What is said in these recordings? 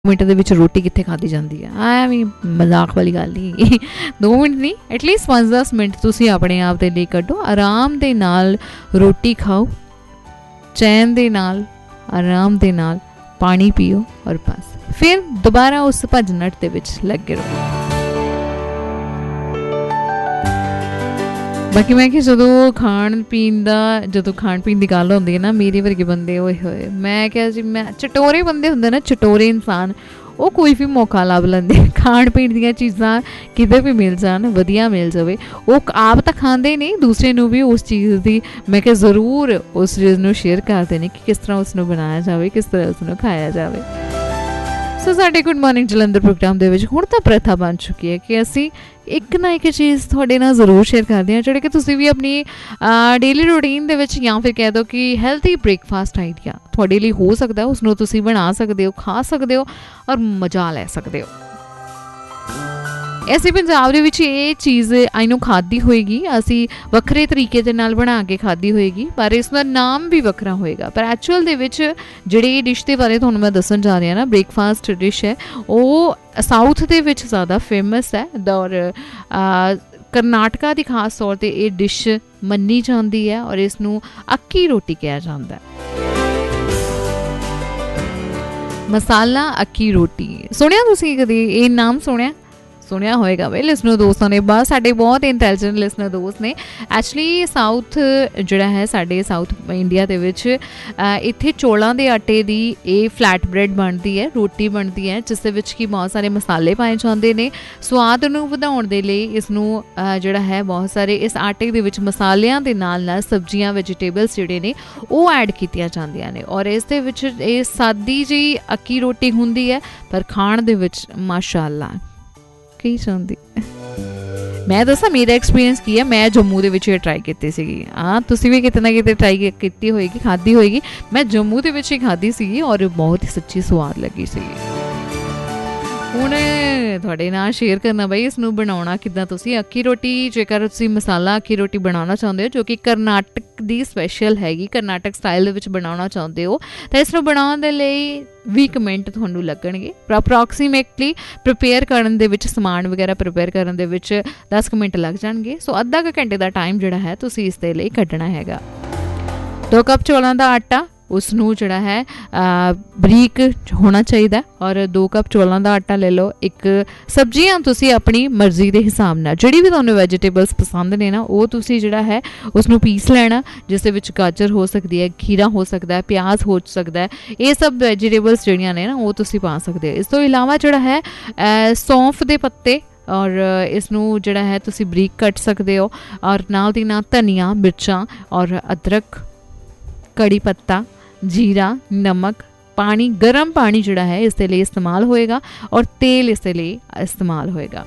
Minute ਦੇ ਵਿੱਚ ਰੋਟੀ ਕਿੱਥੇ ਖਾਧੀ ਜਾਂਦੀ ਹੈ। ਐਵੇਂ ਮਜ਼ਾਕ ਵਾਲੀ ਗੱਲ ਨਹੀਂ। 2 ਮਿੰਟ ਨਹੀਂ, ਐਟਲੀਸਟ 5-10 ਮਿੰਟ ਤੁਸੀਂ ਆਪਣੇ ਆਪ ਦੇ ਲਈ ਕੱਢੋ। ਆਰਾਮ ਦੇ ਨਾਲ ਰੋਟੀ ਖਾਓ, ਚੈਨ ਦੇ ਨਾਲ, ਆਰਾਮ ਦੇ ਨਾਲ ਪਾਣੀ ਪੀਓ ਔਰ ਬਸ ਫਿਰ ਦੁਬਾਰਾ ਉਸ ਭੱਜ ਨੱਠ ਦੇ ਵਿੱਚ ਲੱਗੇ ਰਹੋ। ਬਾਕੀ ਮੈਂ ਕਿ ਜਦੋਂ ਖਾਣ ਪੀਣ ਦੀ ਗੱਲ ਹੁੰਦੀ ਹੈ ਨਾ, ਮੇਰੇ ਵਰਗੇ ਬੰਦੇ ਹੋਏ ਹੋਏ, ਮੈਂ ਕਿਹਾ ਜੀ, ਮੈਂ ਚਟੋਰੇ ਬੰਦੇ ਹੁੰਦੇ ਨਾ, ਚਟੋਰੇ ਇਨਸਾਨ, ਉਹ ਕੋਈ ਵੀ ਮੌਕਾ ਲੱਭ ਲੈਂਦੇ। ਖਾਣ ਪੀਣ ਦੀਆਂ ਚੀਜ਼ਾਂ ਕਿਤੇ ਵੀ ਮਿਲ ਜਾਣ, ਵਧੀਆ ਮਿਲ ਜਾਵੇ, ਉਹ ਆਪ ਤਾਂ ਖਾਂਦੇ ਨਹੀਂ, ਦੂਸਰੇ ਨੂੰ ਵੀ ਉਸ ਚੀਜ਼ ਦੀ ਮੈਂ ਕਿਹਾ ਜ਼ਰੂਰ ਉਸ ਚੀਜ਼ ਨੂੰ ਸ਼ੇਅਰ ਕਰਦੇ ਨੇ ਕਿ ਕਿਸ ਤਰ੍ਹਾਂ ਉਸ ਨੂੰ ਬਣਾਇਆ ਜਾਵੇ, ਕਿਸ ਤਰ੍ਹਾਂ ਉਸ ਨੂੰ ਖਾਇਆ ਜਾਵੇ। ਸੋ ਸਾਡੇ ਗੁੱਡ ਮਾਰਨਿੰਗ ਜਲੰਧਰ ਪ੍ਰੋਗਰਾਮ ਦੇ ਵਿੱਚ ਹੁਣ ਤਾਂ ਪ੍ਰਥਾ ਬਣ ਚੁੱਕੀ ਹੈ ਕਿ ਅਸੀਂ ਇੱਕ ਨਾ ਇੱਕ ਚੀਜ਼ ਤੁਹਾਡੇ ਨਾਲ ਜ਼ਰੂਰ ਸ਼ੇਅਰ ਕਰਦੇ ਹਾਂ, ਜਿਹੜੇ ਕਿ ਤੁਸੀਂ ਵੀ ਆਪਣੀ ਡੇਲੀ ਰੂਟੀਨ ਦੇ ਵਿੱਚ, ਜਾਂ ਫਿਰ ਕਹਿ ਦਿਓ ਕਿ ਹੈਲਥੀ ਬ੍ਰੇਕਫਾਸਟ ਆਈਡੀਆ ਤੁਹਾਡੇ ਲਈ ਹੋ ਸਕਦਾ, ਉਸਨੂੰ ਤੁਸੀਂ ਬਣਾ ਸਕਦੇ ਹੋ, ਖਾ ਸਕਦੇ ਹੋ ਔਰ ਮਜ਼ਾ ਲੈ ਸਕਦੇ ਹੋ। ਅਸੀਂ ਪੰਜਾਬ ਦੇ ਵਿੱਚ ਇਹ ਚੀਜ਼ ਇਹਨੂੰ ਖਾਧੀ ਹੋਏਗੀ, ਅਸੀਂ ਵੱਖਰੇ ਤਰੀਕੇ ਦੇ ਨਾਲ ਬਣਾ ਕੇ ਖਾਧੀ ਹੋਏਗੀ, ਪਰ ਇਸ ਦਾ ਨਾਮ ਵੀ ਵੱਖਰਾ ਹੋਏਗਾ। ਪਰ ਐਕਚੁਅਲ ਦੇ ਵਿੱਚ ਜਿਹੜੀ ਡਿਸ਼ ਦੇ ਬਾਰੇ ਤੁਹਾਨੂੰ ਮੈਂ ਦੱਸਣ ਜਾ ਰਹੀ ਹਾਂ ਨਾ, ਬ੍ਰੇਕਫਾਸਟ ਡਿਸ਼ ਹੈ, ਉਹ ਸਾਊਥ ਦੇ ਵਿੱਚ ਜ਼ਿਆਦਾ ਫੇਮਸ ਹੈ ਔਰ ਕਰਨਾਟਕਾ ਦੀ ਖਾਸ ਤੌਰ 'ਤੇ ਇਹ ਡਿਸ਼ ਮੰਨੀ ਜਾਂਦੀ ਹੈ ਔਰ ਇਸ ਨੂੰ ਅੱਕੀ ਰੋਟੀ ਕਿਹਾ ਜਾਂਦਾ ਹੈ। ਮਸਾਲਾ ਅੱਕੀ ਰੋਟੀ ਸੁਣਿਆ ਤੁਸੀਂ ਕਦੇ? ਇਹ ਨਾਮ ਸੁਣਿਆ ਹੋਏਗਾ ਵੇ ਲਿਸਨਰ ਦੋਸਤਾਂ ਨੇ। ਬਸ ਸਾਡੇ ਬਹੁਤ ਇੰਟੈਲੀਜੈਂਟ ਲਿਸਨਰ ਦੋਸਤ ਨੇ। ਐਕਚੁਅਲੀ ਸਾਊਥ ਜਿਹੜਾ ਹੈ, ਸਾਡੇ ਸਾਊਥ ਇੰਡੀਆ ਦੇ ਵਿੱਚ ਇੱਥੇ ਚੌਲਾਂ ਦੇ ਆਟੇ ਦੀ ਇਹ ਫਲੈਟ ਬ੍ਰੈਡ ਬਣਦੀ ਹੈ, ਰੋਟੀ ਬਣਦੀ ਹੈ, ਜਿਸ ਦੇ ਵਿੱਚ ਕਿ ਬਹੁਤ ਸਾਰੇ ਮਸਾਲੇ ਪਾਏ ਜਾਂਦੇ ਨੇ। ਸਵਾਦ ਨੂੰ ਵਧਾਉਣ ਦੇ ਲਈ ਇਸ ਨੂੰ ਜਿਹੜਾ ਹੈ ਬਹੁਤ ਸਾਰੇ ਇਸ ਆਟੇ ਦੇ ਵਿੱਚ ਮਸਾਲਿਆਂ ਦੇ ਨਾਲ ਨਾਲ ਸਬਜ਼ੀਆਂ, ਵੈਜੀਟੇਬਲਸ ਜਿਹੜੇ ਨੇ ਉਹ ਐਡ ਕੀਤੀਆਂ ਜਾਂਦੀਆਂ ਨੇ ਔਰ ਇਸ ਦੇ ਵਿੱਚ ਇਹ ਸਾਦੀ ਜਿਹੀ ਅੱਕੀ ਰੋਟੀ ਹੁੰਦੀ ਹੈ, ਪਰ ਖਾਣ ਦੇ ਵਿੱਚ ਮਾਸ਼ਾਅੱਲਾ ਕੀ ਚਾਹੁੰਦੀ। ਮੈਂ ਦੱਸਾਂ ਮੇਰਾ ਐਕਸਪੀਰੀਅੰਸ ਕੀ ਹੈ। ਮੈਂ ਜੰਮੂ ਦੇ ਵਿੱਚ ਇਹ ਟਰਾਈ ਕੀਤੀ ਸੀਗੀ। ਤੁਸੀਂ ਵੀ ਕਿਤੇ ਨਾ ਕਿਤੇ ਟਰਾਈ ਕੀਤੀ ਹੋਏਗੀ, ਖਾਧੀ ਹੋਏਗੀ। ਮੈਂ ਜੰਮੂ ਦੇ ਵਿੱਚ ਹੀ ਖਾਧੀ ਸੀਗੀ ਔਰ ਬਹੁਤ ਹੀ ਸੱਚੀ ਸਵਾਦ ਲੱਗੀ ਸੀਗੀ। ਹੁਣ ਤੁਹਾਡੇ ਨਾਲ ਸ਼ੇਅਰ ਕਰਨਾ ਬਈ ਇਸ ਨੂੰ ਬਣਾਉਣਾ ਕਿੱਦਾਂ। ਤੁਸੀਂ ਅੱਕੀ ਰੋਟੀ, ਜੇਕਰ ਤੁਸੀਂ ਮਸਾਲਾ ਅੱਕੀ ਰੋਟੀ ਬਣਾਉਣਾ ਚਾਹੁੰਦੇ ਹੋ, ਜੋ ਕਿ ਕਰਨਾਟਕ ਦੀ ਸਪੈਸ਼ਲ ਹੈਗੀ, ਕਰਨਾਟਕ ਸਟਾਈਲ ਦੇ ਵਿੱਚ ਬਣਾਉਣਾ ਚਾਹੁੰਦੇ ਹੋ, ਤਾਂ ਇਸ ਨੂੰ ਬਣਾਉਣ ਦੇ ਲਈ 20 ਮਿੰਟ ਤੁਹਾਨੂੰ ਲੱਗਣਗੇ ਅਪਰੋਕਸੀਮੇਟਲੀ। ਪ੍ਰੀਪੇਅਰ ਕਰਨ ਦੇ ਵਿੱਚ, ਸਮਾਨ ਵਗੈਰਾ ਪ੍ਰੀਪੇਅਰ ਕਰਨ ਦੇ ਵਿੱਚ 10 ਮਿੰਟ ਲੱਗ ਜਾਣਗੇ। ਸੋ ਅੱਧਾ ਕੁ ਘੰਟੇ ਦਾ ਟਾਈਮ ਜਿਹੜਾ ਹੈ ਤੁਸੀਂ ਇਸ ਦੇ ਲਈ ਕੱਢਣਾ ਹੈਗਾ। 2 ਕੱਪ ਚੌਲਾਂ ਦਾ ਆਟਾ, ਉਸ ਨੂੰ ਜਿਹੜਾ ਹੈ ਬਰੀਕ ਹੋਣਾ ਚਾਹੀਦਾ ਔਰ 2 ਕੱਪ ਚੌਲਾਂ ਦਾ ਆਟਾ ਲੈ ਲਓ। ਇੱਕ ਸਬਜ਼ੀਆਂ ਤੁਸੀਂ ਆਪਣੀ ਮਰਜ਼ੀ ਦੇ ਹਿਸਾਬ ਨਾਲ, ਜਿਹੜੀ ਵੀ ਤੁਹਾਨੂੰ ਵੈਜੀਟੇਬਲਸ ਪਸੰਦ ਨੇ ਨਾ, ਉਹ ਤੁਸੀਂ ਜਿਹੜਾ ਹੈ ਉਸ ਨੂੰ ਪੀਸ ਲੈਣਾ, ਜਿਸ ਦੇ ਵਿੱਚ ਗਾਜਰ ਹੋ ਸਕਦੀ ਹੈ, ਖੀਰਾ ਹੋ ਸਕਦਾ ਹੈ, ਪਿਆਜ਼ ਹੋ ਸਕਦਾ ਹੈ। ਇਹ ਸਭ ਵੈਜੀਟੇਬਲਸ ਜਿਹੜੀਆਂ ਨੇ ਨਾ ਉਹ ਤੁਸੀਂ ਪਾ ਸਕਦੇ ਹੋ। ਇਸ ਤੋਂ ਇਲਾਵਾ ਜਿਹੜਾ ਹੈ ਸੌਂਫ ਦੇ ਪੱਤੇ ਔਰ ਇਸ ਨੂੰ ਜਿਹੜਾ ਹੈ ਤੁਸੀਂ ਬਰੀਕ ਕੱਟ ਸਕਦੇ ਹੋ ਔਰ ਨਾਲ ਦੀ ਨਾਲ ਧਨੀਆ, ਮਿਰਚਾਂ ਔਰ ਅਦਰਕ, ਕੜੀ ਪੱਤਾ, ਜੀਰਾ, ਨਮਕ, ਪਾਣੀ, ਗਰਮ ਪਾਣੀ ਜਿਹੜਾ ਹੈ ਇਸ ਦੇ ਲਈ ਇਸਤੇਮਾਲ ਹੋਏਗਾ ਔਰ ਤੇਲ ਇਸ ਦੇ ਲਈ ਇਸਤੇਮਾਲ ਹੋਏਗਾ।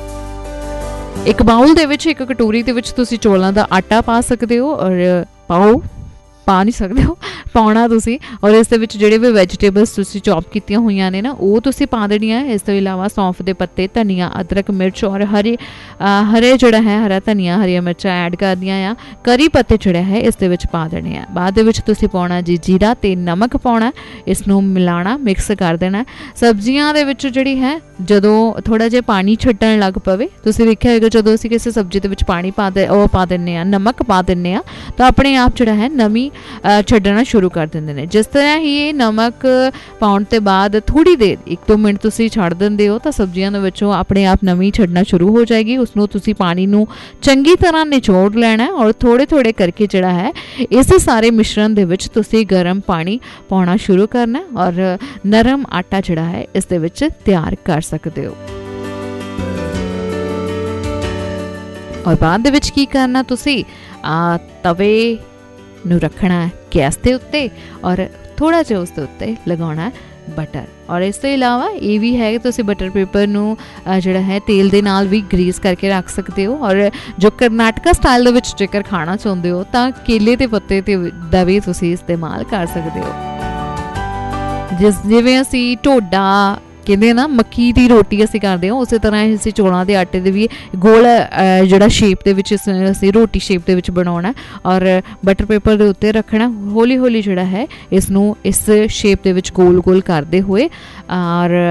ਇੱਕ ਬਾਉਲ ਦੇ ਵਿੱਚ, ਇੱਕ ਕਟੋਰੀ ਦੇ ਵਿੱਚ ਤੁਸੀਂ ਚੌਲਾਂ ਦਾ ਆਟਾ ਪਾ ਸਕਦੇ ਹੋ ਔਰ ਪਾ ਨਹੀਂ ਸਕਦੇ ਹੋ, ਪਾਉਣਾ ਤੁਸੀਂ। ਔਰ ਇਸ ਦੇ ਵਿੱਚ ਜਿਹੜੇ ਵੀ ਵੈਜੀਟੇਬਲਸ ਤੁਸੀਂ ਚੌਪ ਕੀਤੀਆਂ ਹੋਈਆਂ ਨੇ ਨਾ, ਉਹ ਤੁਸੀਂ ਪਾ ਦੇਣੀਆਂ। ਇਸ ਤੋਂ ਇਲਾਵਾ ਸੌਂਫ ਦੇ ਪੱਤੇ, ਧਨੀਆ, ਅਦਰਕ, ਮਿਰਚ ਔਰ ਹਰੇ ਜਿਹੜਾ ਹੈ ਹਰਾ ਧਨੀਆ, ਹਰੀਆਂ ਮਿਰਚਾਂ ਐਡ ਕਰਦੀਆਂ ਆ। ਕਰੀ ਪੱਤੇ ਜਿਹੜਾ ਹੈ ਇਸ ਦੇ ਵਿੱਚ ਪਾ ਦੇਣੇ ਆ। ਬਾਅਦ ਦੇ ਵਿੱਚ ਤੁਸੀਂ ਪਾਉਣਾ ਜੀ ਜੀਰਾ ਤੇ ਨਮਕ ਪਾਉਣਾ। ਇਸ ਨੂੰ ਮਿਲਾਉਣਾ, ਮਿਕਸ ਕਰ ਦੇਣਾ। ਸਬਜ਼ੀਆਂ ਦੇ ਵਿੱਚ ਜਿਹੜੀ ਹੈ ਜਦੋਂ ਥੋੜ੍ਹਾ ਜਿਹਾ ਪਾਣੀ ਛੱਡਣ ਲੱਗ ਪਵੇ, ਤੁਸੀਂ ਵੇਖਿਆ ਹੋਏਗਾ ਜਦੋਂ ਅਸੀਂ ਕਿਸੇ ਸਬਜ਼ੀ ਦੇ ਵਿੱਚ ਪਾਣੀ ਪਾ ਦਿੰਦੇ ਹਾਂ, ਨਮਕ ਪਾ ਦਿੰਦੇ ਹਾਂ, ਤਾਂ ਆਪਣੇ ਆਪ ਜਿਹੜਾ ਹੈ ਨਮੀ ਛੱਡਣਾ ਸ਼ੁਰੂ ਕਰ ਦਿੰਦੇ ਨੇ। ਜਿਸ ਤਰ੍ਹਾਂ ਹੀ ਇਹ ਨਮਕ ਪਾਉਣ ਤੋਂ ਬਾਅਦ ਥੋੜ੍ਹੀ ਦੇਰ 1-2 ਮਿੰਟ ਤੁਸੀਂ ਛੱਡ ਦਿੰਦੇ ਹੋ ਤਾਂ ਸਬਜ਼ੀਆਂ ਦੇ ਵਿੱਚੋਂ ਆਪਣੇ ਆਪ ਨਮੀ ਛੱਡਣਾ ਸ਼ੁਰੂ ਹੋ ਜਾਏਗੀ। ਉਸਨੂੰ ਤੁਸੀਂ ਪਾਣੀ ਨੂੰ ਚੰਗੀ ਤਰ੍ਹਾਂ ਨਿਚੋੜ ਲੈਣਾ ਔਰ ਥੋੜ੍ਹੇ ਕਰਕੇ ਜਿਹੜਾ ਹੈ ਇਸ ਸਾਰੇ ਮਿਸ਼ਰਣ ਦੇ ਵਿੱਚ ਤੁਸੀਂ ਗਰਮ ਪਾਣੀ ਪਾਉਣਾ ਸ਼ੁਰੂ ਕਰਨਾ ਔਰ ਨਰਮ ਆਟਾ ਜਿਹੜਾ ਹੈ ਇਸ ਦੇ ਵਿੱਚ ਤਿਆਰ ਕਰ ਸਕਦੇ ਹੋ। ਔਰ ਬਾਅਦ ਦੇ ਵਿੱਚ ਕੀ ਕਰਨਾ, ਤੁਸੀਂ ਤਵੇ ਨੂੰ ਰੱਖਣਾ ਹੈ ਗੈਸ ਦੇ ਉੱਤੇ ਔਰ ਥੋੜ੍ਹਾ ਜਿਹਾ ਉਸ ਦੇ ਉੱਤੇ ਲਗਾਉਣਾ ਬਟਰ। ਔਰ ਇਸ ਤੋਂ ਇਲਾਵਾ ਇਹ ਵੀ ਹੈ ਕਿ ਤੁਸੀਂ ਬਟਰ ਪੇਪਰ ਨੂੰ ਜਿਹੜਾ ਹੈ ਤੇਲ ਦੇ ਨਾਲ ਵੀ ਗਰੀਸ ਕਰਕੇ ਰੱਖ ਸਕਦੇ ਹੋ। ਔਰ ਜੋ ਕਰਨਾਟਕਾ ਸਟਾਈਲ ਦੇ ਵਿੱਚ ਜੇਕਰ ਖਾਣਾ ਚਾਹੁੰਦੇ ਹੋ ਤਾਂ ਕੇਲੇ ਦੇ ਪੱਤੇ ਦਾ ਵੀ ਤੁਸੀਂ ਇਸਤੇਮਾਲ ਕਰ ਸਕਦੇ ਹੋ। ਜਿਵੇਂ ਅਸੀਂ ਢੋਡਾ ਕਹਿੰਦੇ ਨਾ ਮੱਕੀ ਦੀ ਰੋਟੀ ਅਸੀਂ ਕਰਦੇ ਹਾਂ, ਉਸੇ ਤਰ੍ਹਾਂ ਅਸੀਂ ਚੌਲਾਂ ਦੇ ਆਟੇ ਦੇ ਵੀ ਗੋਲ ਜਿਹੜਾ ਸ਼ੇਪ ਦੇ ਵਿੱਚ ਅਸੀਂ ਰੋਟੀ ਸ਼ੇਪ ਦੇ ਵਿੱਚ ਬਣਾਉਣਾ ਔਰ ਬਟਰ ਪੇਪਰ ਦੇ ਉੱਤੇ ਰੱਖਣਾ। ਹੌਲੀ ਹੌਲੀ ਜਿਹੜਾ ਹੈ ਇਸ ਨੂੰ ਇਸ ਸ਼ੇਪ ਦੇ ਵਿੱਚ ਗੋਲ ਗੋਲ ਕਰਦੇ ਹੋਏ ਔਰ